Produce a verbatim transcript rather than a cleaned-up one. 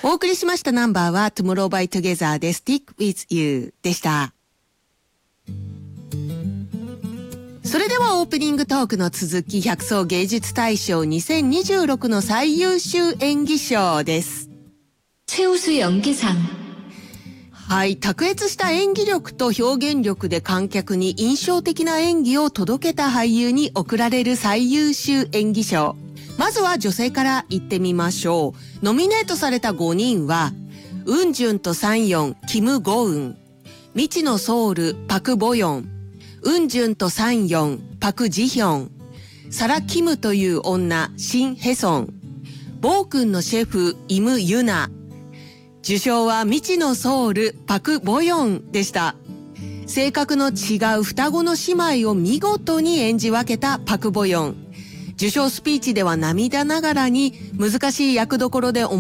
お送りしましたナンバーは Tomorrow by Together で Stick with You でした。それではオープニングトークの続き、百草芸術大賞にせんにじゅうろくの最優秀演技賞です。 최우수연기상。 はい、卓越した演技力と表現力で観客に印象的な演技を届けた俳優に贈られる最優秀演技賞。まずは女性から言ってみましょう。ノミネートされたごにんは、ウンジュンとサンヨン、キム・ゴウン、未知のソウル、パク・ボヨン、ウンジュンとサンヨン、パク・ジヒョン、サラ・キムという女、シン・ヘソン、ボー君のシェフ、イム・ユナ。受賞は未知のソウル、パク・ボヨンでした。性格の違う双子の姉妹を見事に演じ分けたパク・ボヨン。受賞スピーチでは涙ながらに難しい役どころで